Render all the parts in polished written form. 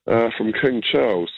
from King Charles.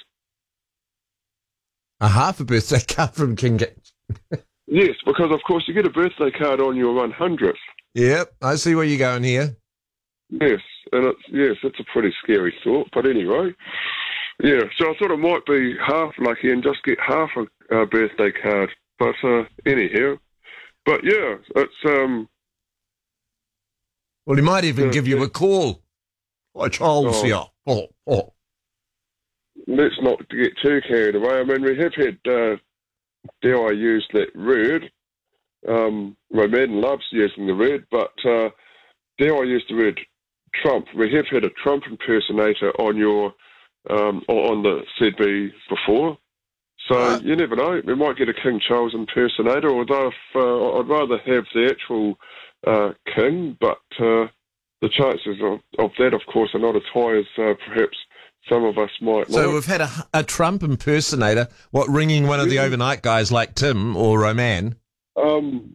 A half a birthday card from King. Yes, because of course you get a birthday card on your 100th. Yep, I see where you're going here. Yes, and it's a pretty scary thought. But anyway, yeah. So I thought I might be half lucky and just get half a birthday card. But anyhow, but yeah, it's Well, he might even give you a call. Hi, Charles here. Oh. Let's not get too carried away. I mean, we have had, dare I use that word, Roman loves using the word, but dare I use the word Trump. We have had a Trump impersonator on your on the ZB before. So you never know. We might get a King Charles impersonator, although I'd rather have the actual king, but the chances of that, of course, are not as high as perhaps some of us might like. So we've had a Trump impersonator, ringing one of the overnight guys like Tim or Roman? I'm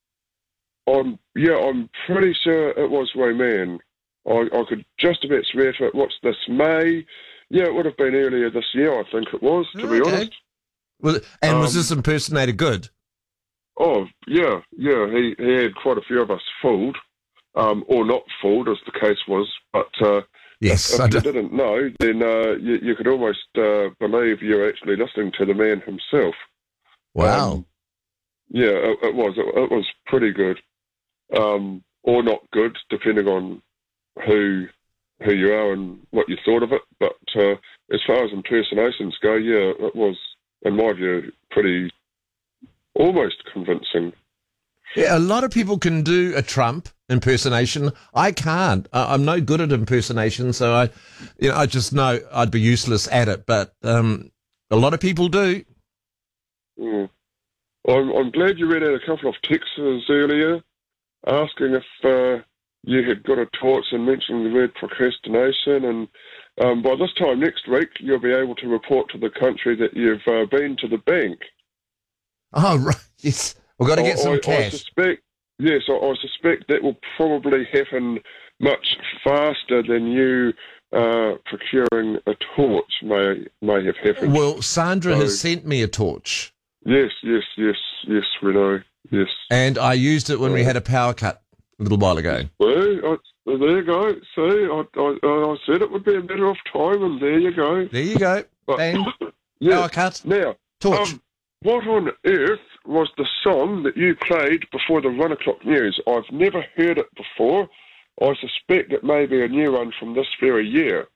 pretty sure it was Roman. I could just about swear to it. What's this, May? Yeah, it would have been earlier this year, I think it was, to be honest. Was this impersonator good? Oh, yeah. He had quite a few of us fooled, or not fooled, as the case was. But yes, if you didn't know, then you could almost believe you're actually listening to the man himself. Wow. Yeah, it was. It was pretty good, or not good, depending on who you are and what you thought of it. But as far as impersonations go, yeah, it was, in my view, pretty almost convincing. Yeah, a lot of people can do a Trump impersonation. I can't. I'm no good at impersonation, so I just know I'd be useless at it. But a lot of people do. Mm. I'm glad you read out a couple of texts earlier asking if you had got a torch and mentioning the word procrastination. And by this time next week, you'll be able to report to the country that you've been to the bank. Oh, right. Yes. We've got to get some cash. I suspect that will probably happen much faster than you procuring a torch may have happened. Well, Sandra has sent me a torch. Yes, we know, yes. And I used it when we had a power cut a little while ago. Well, there you go. See, I said it would be a matter of time, and there you go. There you go. Bang. Yeah. Power cut. Now, torch. What on earth was the song that you played before the 1 o'clock news? I've never heard it before. I suspect it may be a new one from this very year.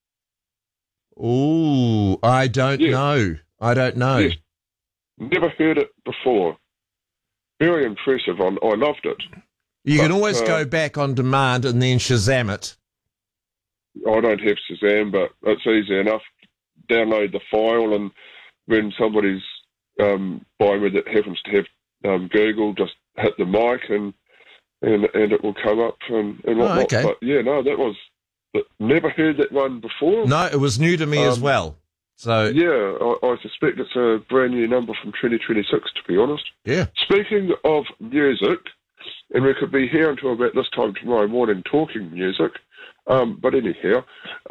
Ooh, I don't know. Yes. Never heard it before. Very impressive. I loved it. You can always go back on demand and then Shazam it. I don't have Shazam, but it's easy enough. Download the file, and when somebody's by me that happens to have Google, just hit the mic and it will come up and whatnot. Oh, okay. But yeah, no, never heard that one before. No, it was new to me as well. So yeah, I suspect it's a brand new number from 2026, to be honest. Yeah. Speaking of music, and we could be here until about this time tomorrow morning talking music, but anyhow,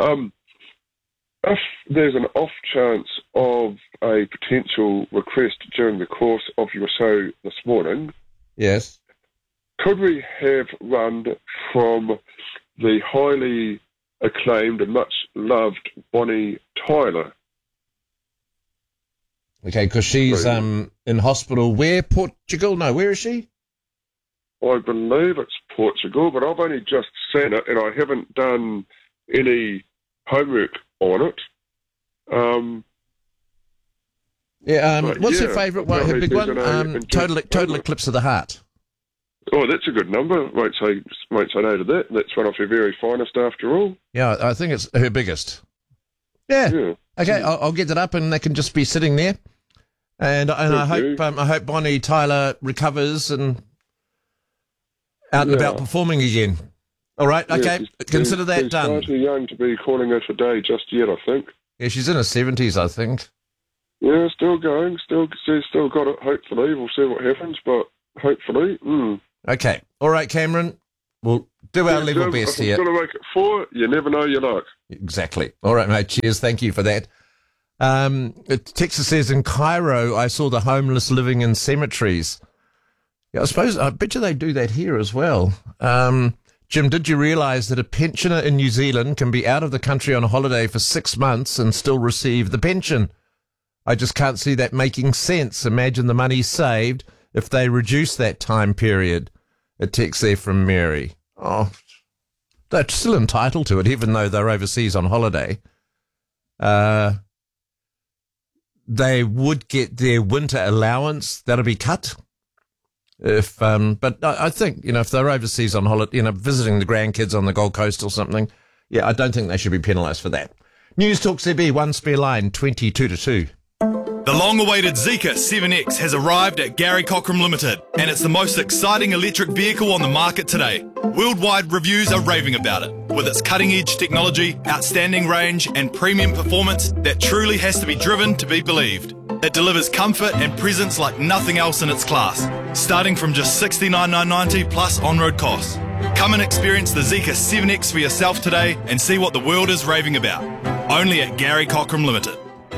if there's an off chance of a potential request during the course of your show this morning, yes, could we have one from the highly acclaimed and much loved Bonnie Tyler? Okay, because she's in hospital. Where? Portugal? No, where is she? I believe it's Portugal, but I've only just seen it and I haven't done any homework on it. What's her favourite one? Her big one? Total Eclipse of the Heart. Oh, that's a good number. Won't say no to that. That's one of her very finest, after all. Yeah, I think it's her biggest. Yeah. Okay, I'll get it up, and they can just be sitting there. And I hope Bonnie Tyler recovers and out and about performing again. All right. Okay. Consider that done. She's far too young to be calling her today just yet, I think. Yeah, she's in her 70s, I think. Yeah, still going. She's still got it. Hopefully, we'll see what happens, but hopefully. Okay. All right, Cameron. we'll do our level best here. If I'm going to make it 4, you never know your luck. Exactly. All right, mate. Cheers. Thank you for that. Texas says, in Cairo, I saw the homeless living in cemeteries. Yeah, I bet you they do that here as well. Jim, did you realise that a pensioner in New Zealand can be out of the country on a holiday for 6 months and still receive the pension? I just can't see that making sense. Imagine the money saved if they reduce that time period. A text there from Mary. Oh, they're still entitled to it, even though they're overseas on holiday. They would get their winter allowance. That'll be cut. But I think, if they're overseas on holiday, visiting the grandkids on the Gold Coast or something, yeah, I don't think they should be penalised for that. News Talk CB, one spare line, 22 to 2. The long-awaited Zeekr 7X has arrived at Gary Cockram Limited, and it's the most exciting electric vehicle on the market today. Worldwide reviews are raving about it, with its cutting-edge technology, outstanding range, and premium performance that truly has to be driven to be believed. It delivers comfort and presence like nothing else in its class, starting from just $69,990 plus on-road costs. Come and experience the Zeekr 7X for yourself today and see what the world is raving about. Only at Gary Cockram Limited.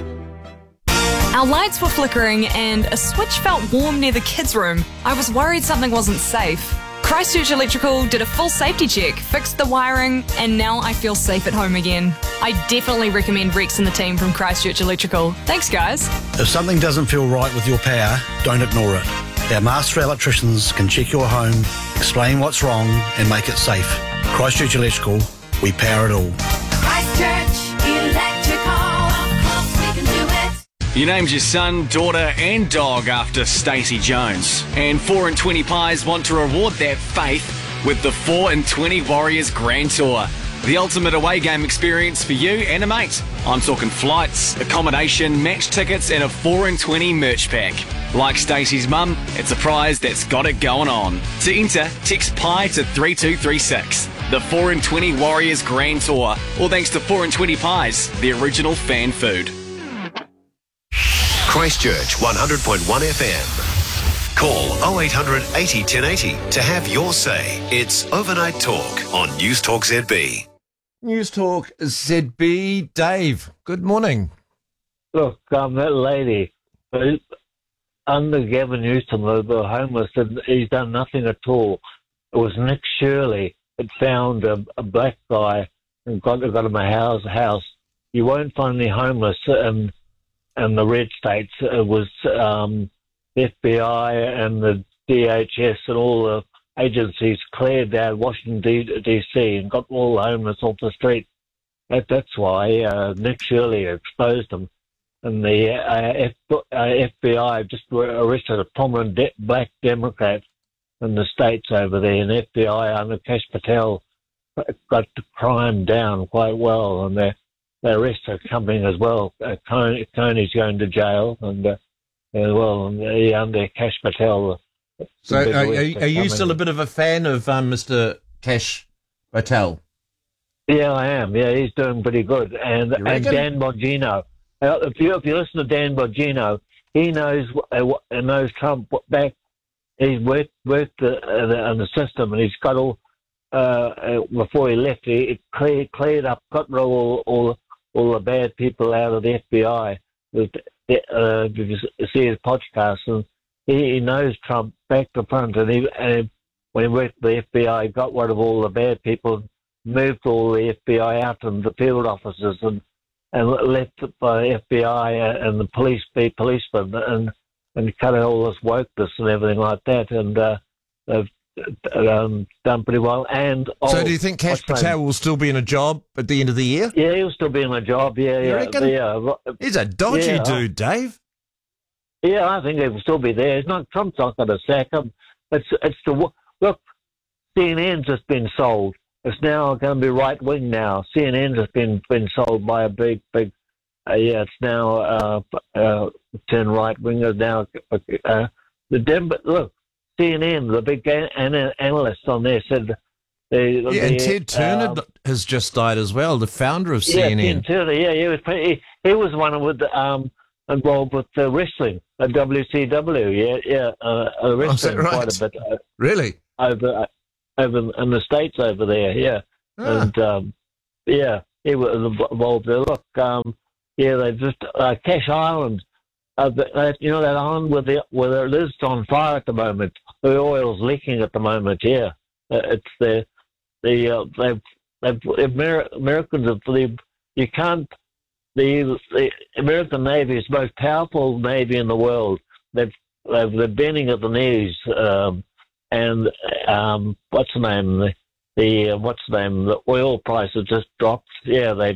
Our lights were flickering and a switch felt warm near the kids' room. I was worried something wasn't safe. Christchurch Electrical did a full safety check, fixed the wiring, and now I feel safe at home again. I definitely recommend Rex and the team from Christchurch Electrical. Thanks, guys. If something doesn't feel right with your power, don't ignore it. Our master electricians can check your home, explain what's wrong, and make it safe. Christchurch Electrical, we power it all. Christchurch Electrical, of course we can do it. You named your son, daughter and dog after Stacey Jones. And 4 and 20 Pies want to reward that faith with the 4 and 20 Warriors Grand Tour. The ultimate away game experience for you and a mate. I'm talking flights, accommodation, match tickets and a 4 and 20 merch pack. Like Stacey's mum, it's a prize that's got it going on. To enter, text PIE to 3236. The 4 and 20 Warriors Grand Tour. All thanks to 4 and 20 Pies, the original fan food. Christchurch 100.1 FM. Call 0800 80 1080 to have your say. It's Overnight Talk on News Talk ZB. News Talk ZB. Dave, good morning. Look, that lady, under Gavin Newsom, the homeless, he's done nothing at all. It was Nick Shirley that found a black guy and got him a house. You won't find any homeless in the red states. It was the FBI and the DHS and all the agencies cleared down Washington D.C. and got all the homeless off the street. That's why Nick Shirley exposed them. And the FBI just arrested a prominent black Democrat in the States over there. And the FBI under Kash Patel got the crime down quite well. And the arrests are coming as well. Coney's going to jail. And under Kash Patel. So are you still a bit of a fan of Mr. Kash Patel? Yeah, I am. Yeah, he's doing pretty good. And Dan Bongino. If you listen to Dan Bongino, he knows Trump back. He's worked on the system, and he's got all. Before he left, he cleared up, got rid of all the bad people out of the FBI. If you see his podcast, and he knows Trump back to front, and when he worked for the FBI, got rid of all the bad people, moved all the FBI out and the field officers, and left the FBI and the police be policemen and cut out all this wokeness and everything like that, and they've done pretty well. And so, do you think Kash Patel will still be in a job at the end of the year? Yeah, he'll still be in a job. Yeah. He's a dodgy dude, Dave. Yeah, I think he'll still be there. Trump's not going to sack him. Look, CNN's just been sold. It's now going to be right wing now. CNN has been sold by a big. It's now turned right wingers now. Look, CNN, the big analysts on there said. And Ted Turner has just died as well, the founder of CNN. Yeah, Ted Turner. Yeah, he was one with involved with wrestling at WCW. Wrestling right? quite a bit. Really? Over. over in the States over there. Yeah, and he was involved there. Look, they just Cash Island. That island where it is on fire at the moment. The oil's leaking at the moment. Yeah, it's Americans you can't. The American Navy is the most powerful Navy in the world. They're bending at the knees, and what's the name? The oil price has just dropped. Yeah, they've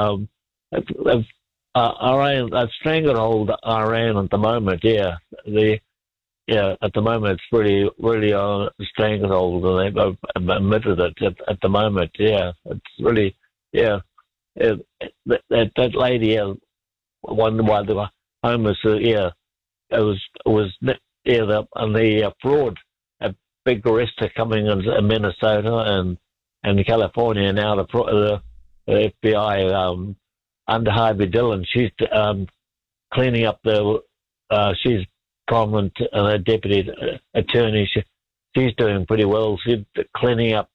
stranglehold Iran at the moment. Yeah, at the moment it's really stranglehold, and they've admitted it at the moment. Yeah, it's really that lady wondered why they were homeless. It was the fraud. A big arrest coming in Minnesota and California now. The FBI under Harvey Dillon, she's cleaning up she's prominent deputy attorney. She's doing pretty well. She's cleaning up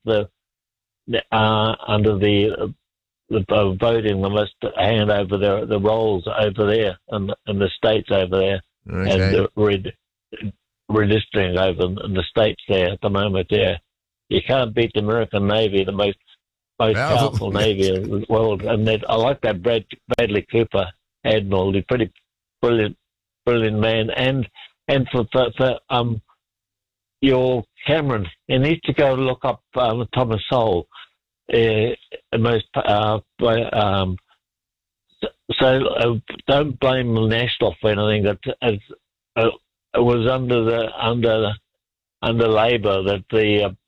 under the voting. They must hand over the roles over there in the states over there, and registering over in the states there at the moment. Yeah, you can't beat the American Navy, the most powerful Navy in the world. And I like that Bradley Cooper Admiral. He's pretty brilliant man. And for your Cameron, you need to go look up Thomas Sowell. So don't blame the National for anything. That it was under Labor that the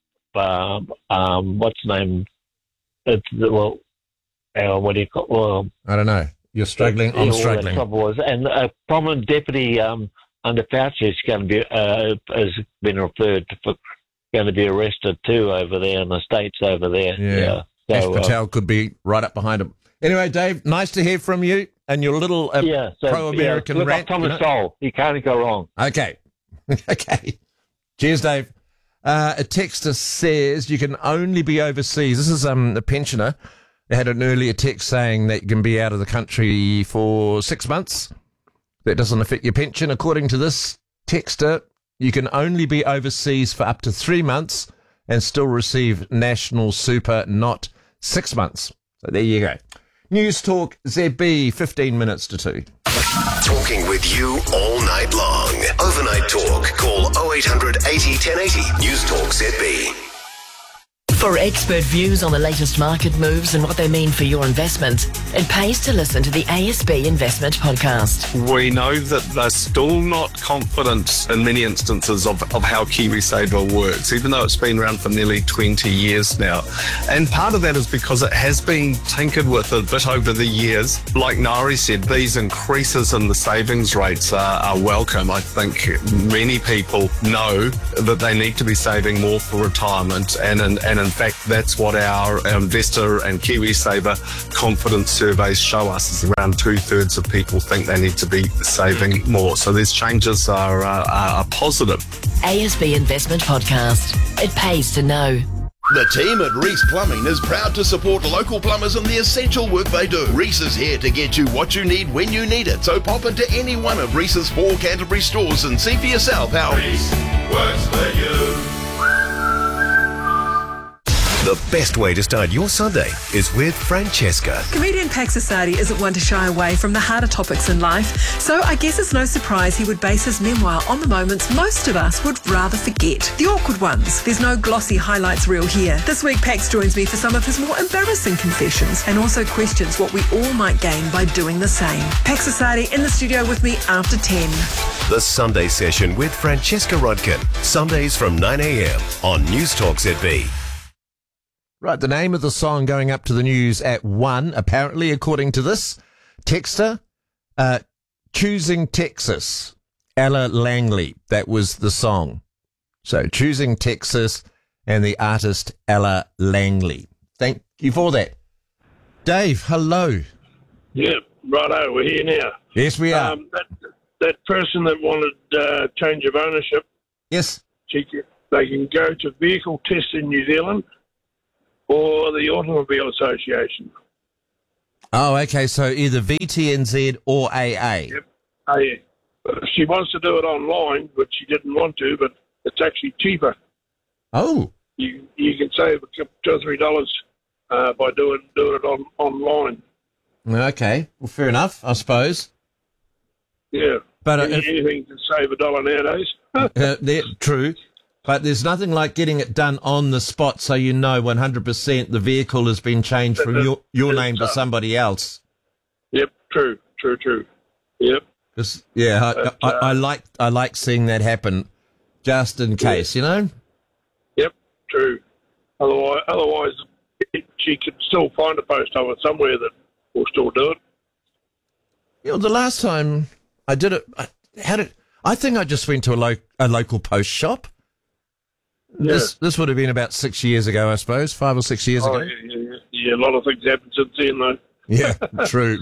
what's the name? What do you call? Well, I don't know. You're struggling. I'm struggling. And a prominent deputy under Fauci is going to be has been referred to for going to be arrested too over there in the States over there. Yeah. Ash Patel could be right up behind him. Anyway, Dave, nice to hear from you and your little pro-American look rant. Up Thomas Sowell. You can't go wrong. Okay. Okay. Cheers, Dave. A texter says you can only be overseas. This is a pensioner. They had an earlier text saying that you can be out of the country for 6 months. That doesn't affect your pension. According to this texter, you can only be overseas for up to 3 months and still receive national super, not 6 months. So there you go. News Talk ZB, 15 minutes to 2. Talking with you all night long. Overnight Talk. Call 0800 80 1080. News Talk ZB. For expert views on the latest market moves and what they mean for your investment, it pays to listen to the ASB Investment Podcast. We know that they're still not confident in many instances of how KiwiSaver works, even though it's been around for nearly 20 years now. And part of that is because it has been tinkered with a bit over the years. Like Nari said, these increases in the savings rates are welcome. I think many people know that they need to be saving more for retirement, and in fact, that's what our investor and KiwiSaver confidence surveys show us, is around 2/3 of people think they need to be saving more. So these changes are positive. ASB Investment Podcast. It pays to know. The team at Reese Plumbing is proud to support local plumbers in the essential work they do. Reese is here to get you what you need when you need it. So pop into any one of Reese's 4 Canterbury stores and see for yourself how Reese works for you. The best way to start your Sunday is with Francesca. Comedian Pax Assadi isn't one to shy away from the harder topics in life, so I guess it's no surprise he would base his memoir on the moments most of us would rather forget. The awkward ones. There's no glossy highlights reel here. This week, Pax joins me for some of his more embarrassing confessions and also questions what we all might gain by doing the same. Pax Assadi in the studio with me after 10. The Sunday Session with Francesca Rodkin. Sundays from 9 a.m. on News Talk ZB. Right, the name of the song going up to the news at 1, apparently, according to this texter, Choosing Texas, Ella Langley. That was the song. So, Choosing Texas and the artist Ella Langley. Thank you for that. Dave, hello. Yeah, righto, we're here now. Yes, we are. That person that wanted change of ownership. Yes. She they can go to Vehicle Test in New Zealand or the Automobile Association. Oh, okay, so either VTNZ or AA. Yep. She wants to do it online, but she didn't want to, but it's actually cheaper. Oh. You can save $2 or $3 by doing it online. Okay, well, fair enough, I suppose. Yeah, but anything to save $1 nowadays. True, but there's nothing like getting it done on the spot, so you know 100% the vehicle has been changed from your name to somebody else. Yep, true. Yep. I like seeing that happen, just in case, you know. Yep, true. Otherwise, she could still find a post office somewhere that will still do it. You know, the last time I did it, I think I just went to a local post shop. Yeah. This would have been about 6 years ago, I suppose, 5 or 6 years ago. Yeah, a lot of things happened since then, though. Yeah, true.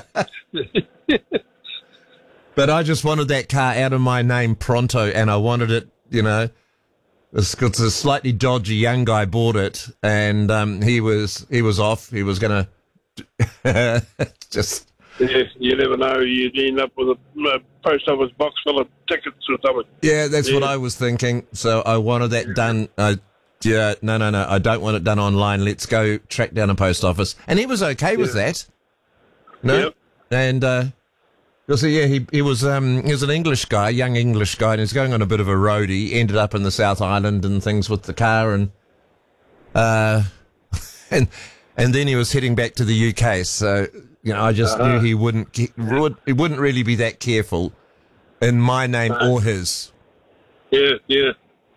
But I just wanted that car out of my name pronto, and I wanted it, you know. It's a slightly dodgy young guy bought it, and he was off. He was going to just... Yeah, you never know. You'd end up with a post office box full of tickets or something. Yeah, that's what I was thinking. So I wanted that done. No, I don't want it done online. Let's go track down a post office. And he was okay with that. No? Yep. And... he was an English guy, young English guy, and he's going on a bit of a road. He ended up in the South Island and things with the car, and and then he was heading back to the UK. So you know, I just knew he wouldn't really be that careful in my name or his. Yeah.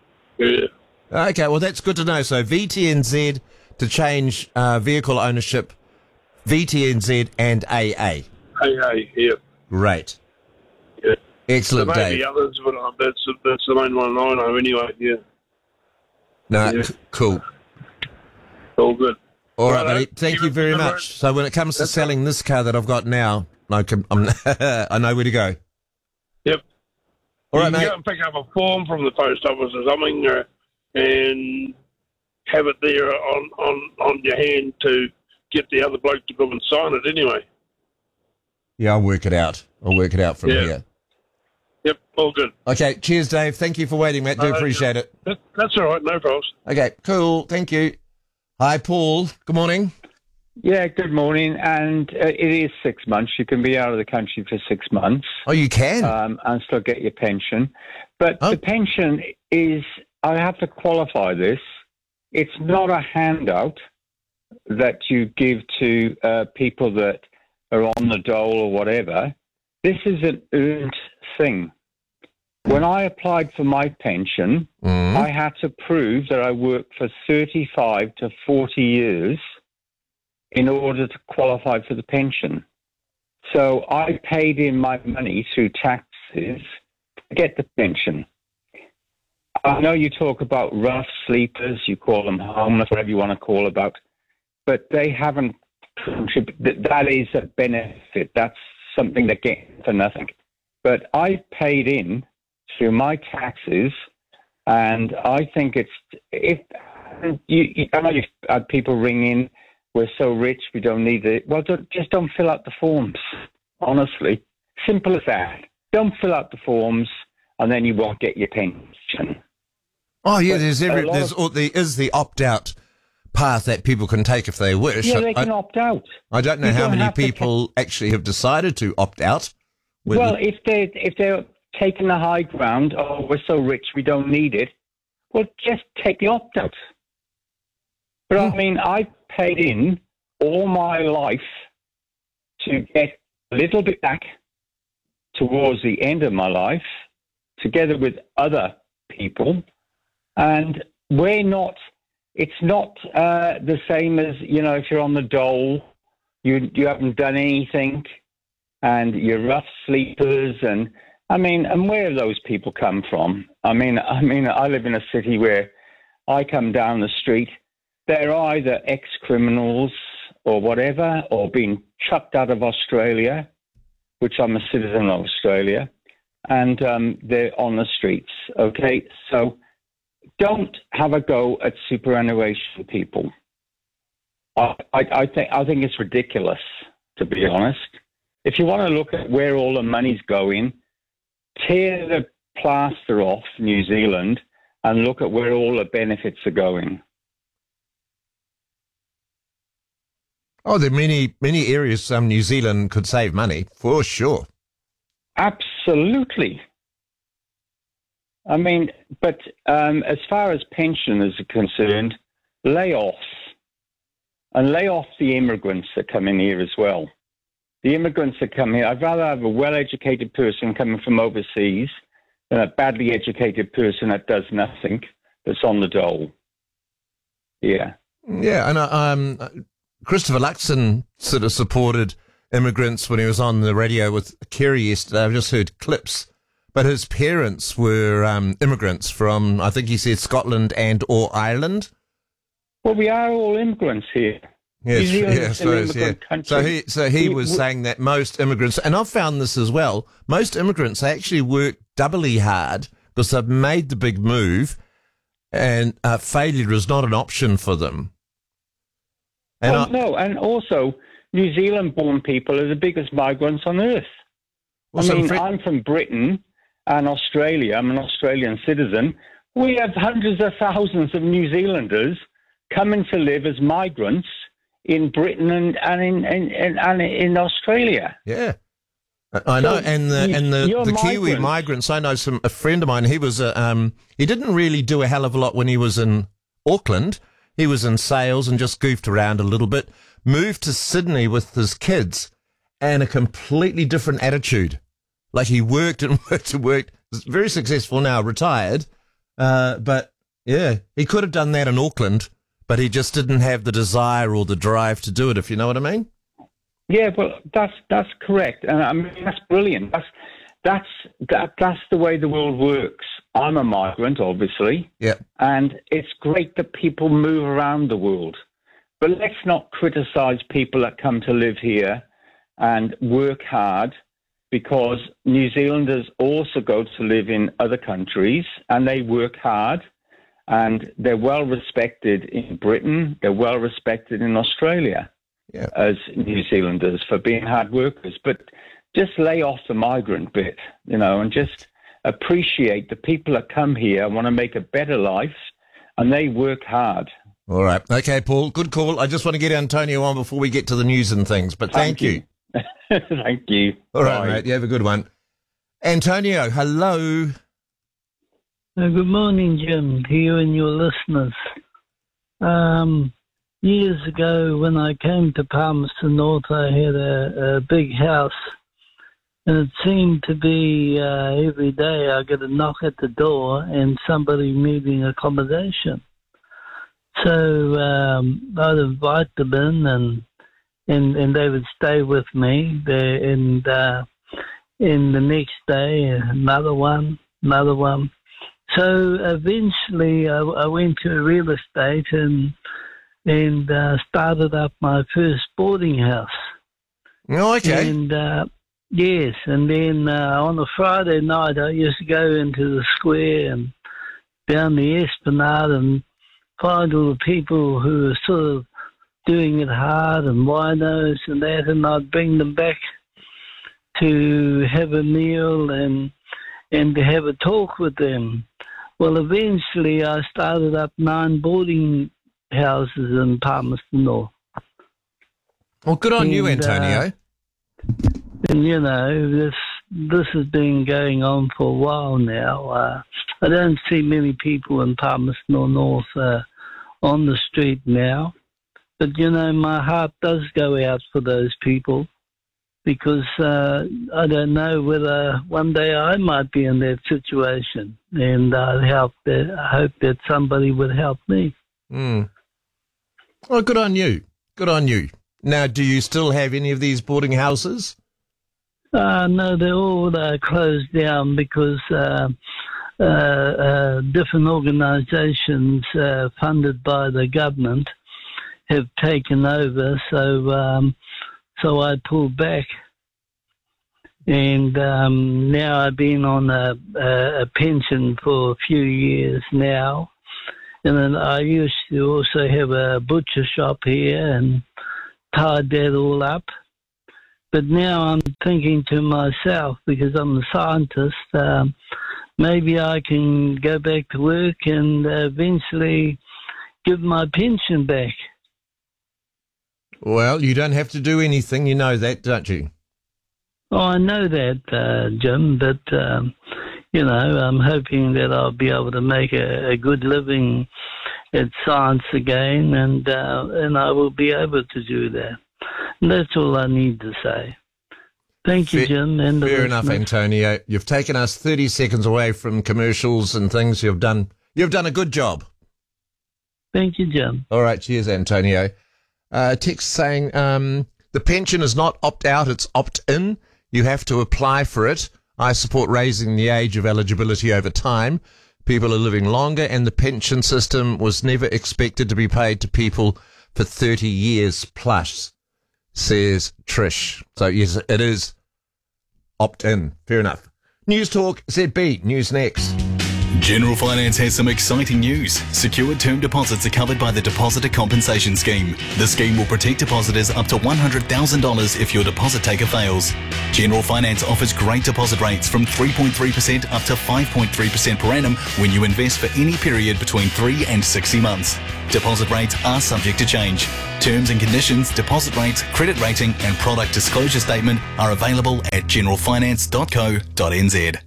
Okay, well that's good to know. So VTNZ to change vehicle ownership, VTNZ and AA. AA, yeah. Great. Yeah. Excellent, there may Dave. be others, but that's the main one I know anyway, yeah. No, Yeah. Cool. All good. All right, buddy. Thank you very much. So when it comes to selling this car that I've got now, I know where to go. Yep. All right, you can mate. go and pick up a form from the post office or something and have it there on your hand to get the other bloke to come and sign it anyway. Yeah, I'll work it out. From here. Yep, all good. Okay, cheers, Dave. Thank you for waiting, mate. Do appreciate it. That's all right, no problems. Okay, cool. Thank you. Hi, Paul. Good morning. Yeah, good morning. And it is 6 months. You can be out of the country for 6 months. Oh, you can? And still get your pension. But the pension is, I have to qualify this, it's not a handout that you give to people that are on the dole or whatever. This is an earned thing. When I applied for my pension, I had to prove that I worked for 35 to 40 years in order to qualify for the pension. So I paid in my money through taxes to get the pension. I know you talk about rough sleepers, you call them homeless, whatever you want to call about, but they haven't contributed. That is a benefit. That's something they get for nothing. But I paid in through my taxes, and I think I know you've had people ring in, we're so rich, we don't need it. Well, just don't fill out the forms, honestly. Simple as that. Don't fill out the forms, and then you won't get your pension. Oh, yeah, there is the opt-out path that people can take if they wish. Yeah, they can opt out. I don't know how many people actually have decided to opt out. Well, if they're taking the high ground, oh, we're so rich, we don't need it, well, just take the opt-out. But I mean, I paid in all my life to get a little bit back towards the end of my life, together with other people, and it's not the same as, you know, if you're on the dole, you haven't done anything, and you're rough sleepers, and where have those people come from? I mean, I live in a city where I come down the street, they're either ex-criminals or whatever, or being chucked out of Australia, which I'm a citizen of Australia, and they're on the streets, okay? So don't have a go at superannuation people. I think it's ridiculous, to be honest. If you want to look at where all the money's going, tear the plaster off New Zealand and look at where all the benefits are going. Oh, there are many areas New Zealand could save money, for sure. Absolutely. I mean, but as far as pensioners are concerned, lay off. And lay off the immigrants that come in here as well. The immigrants that come here, I'd rather have a well-educated person coming from overseas than a badly educated person that does nothing, that's on the dole. Yeah. Yeah, and Christopher Luxon sort of supported immigrants when he was on the radio with Kerry yesterday. I've just heard clips. But his parents were immigrants from, I think he said, Scotland and or Ireland. Well, we are all immigrants here. Yes, New Zealand's yeah, I an suppose, immigrant yeah. country. So he was saying that most immigrants, and I've found this as well, most immigrants actually work doubly hard because they've made the big move, and failure is not an option for them. And no, and also New Zealand-born people are the biggest migrants on earth. I'm from Britain and Australia. I'm an Australian citizen. We have hundreds of thousands of New Zealanders coming to live as migrants in Britain and in Australia. Yeah, I know. And the Kiwi migrants. I know a friend of mine. He was he didn't really do a hell of a lot when he was in Auckland. He was in sales and just goofed around a little bit. Moved to Sydney with his kids, and a completely different attitude. Like he worked and worked and worked. Very successful now, retired. But yeah, he could have done that in Auckland, but he just didn't have the desire or the drive to do it, if you know what I mean. Yeah, well, that's correct, and I mean that's brilliant. That's the way the world works. I'm a migrant, obviously. Yeah, and it's great that people move around the world, but let's not criticise people that come to live here and work hard, because New Zealanders also go to live in other countries and they work hard. And they're well respected in Britain. They're well respected in Australia as New Zealanders for being hard workers. But just lay off the migrant bit, and just appreciate the people that come here and want to make a better life, and they work hard. All right. Okay, Paul, good call. I just want to get Antonio on before we get to the news and things, but thank you. Thank you. All right, mate. You have a good one. Antonio, hello. Good morning, Jim, to you and your listeners. Years ago, when I came to Palmerston North, I had a big house, and it seemed to be every day I get a knock at the door and somebody needing accommodation. So I'd invite them in, and they would stay with me. And the next day, another one. So eventually I went to real estate and started up my first boarding house. Oh, okay. And yes, and then on a Friday night I used to go into the square and down the Esplanade and find all the people who were sort of doing it hard and winos and that, and I'd bring them back to have a meal and to have a talk with them. Well, eventually I started up 9 boarding houses in Palmerston North. Well, good on you, Antonio. And, this has been going on for a while now. I don't see many people in Palmerston North on the street now. But, my heart does go out for those people, because I don't know whether one day I might be in that situation, and I hope that somebody would help me. Mm. Well, good on you. Good on you. Now, do you still have any of these boarding houses? No, they're all closed down because different organisations funded by the government have taken over, so I pulled back, and now I've been on a pension for a few years now, And then I used to also have a butcher shop here and tied that all up. But now I'm thinking to myself, because I'm a scientist, maybe I can go back to work and eventually give my pension back. Well, you don't have to do anything. You know that, don't you? Oh, I know that, Jim, but, I'm hoping that I'll be able to make a good living at science again, and I will be able to do that. And that's all I need to say. Thank you, Jim. Fair enough, Antonio. You've taken us 30 seconds away from commercials and things. You've done a good job. Thank you, Jim. All right, cheers, Antonio. Text saying the pension is not opt-out, it's opt-in. You have to apply for it. I support raising the age of eligibility over time. People are living longer, and the pension system was never expected to be paid to people for 30 years plus, says Trish. So, yes, it is opt-in. Fair enough. News Talk ZB. News next. General Finance has some exciting news. Secured term deposits are covered by the Depositor Compensation Scheme. The scheme will protect depositors up to $100,000 if your deposit taker fails. General Finance offers great deposit rates from 3.3% up to 5.3% per annum when you invest for any period between 3 and 60 months. Deposit rates are subject to change. Terms and conditions, deposit rates, credit rating and product disclosure statement are available at generalfinance.co.nz.